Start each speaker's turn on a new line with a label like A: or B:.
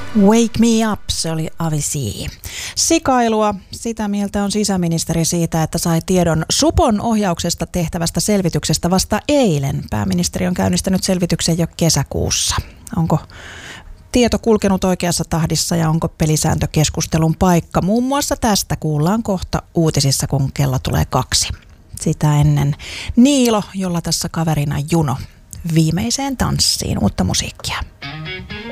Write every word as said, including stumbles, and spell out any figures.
A: Wake me up, se oli Avicii. Sikailua, sitä mieltä on sisäministeri siitä, että sai tiedon Supon ohjauksesta tehtävästä selvityksestä vasta eilen. Pääministeri on käynnistänyt selvityksen jo kesäkuussa. Onko tieto kulkenut oikeassa tahdissa ja onko pelisääntökeskustelun paikka? Muun muassa tästä kuullaan kohta uutisissa, kun kello tulee kaksi. Sitä ennen Niilo, jolla tässä kaverina Juno. Viimeiseen tanssiin uutta musiikkia.